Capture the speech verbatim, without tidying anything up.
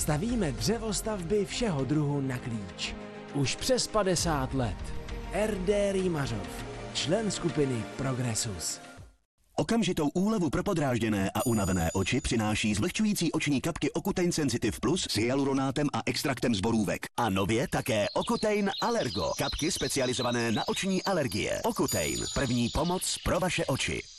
Stavíme dřevostavby všeho druhu na klíč. Už přes padesát let. R D Rýmařov, člen skupiny Progressus. Okamžitou úlevu pro podrážděné a unavené oči přináší zvlhčující oční kapky Ocutein Sensitive Plus s hyaluronátem a extraktem z borůvek. A nově také Ocutein Allergo, kapky specializované na oční alergie. Ocutein, první pomoc pro vaše oči.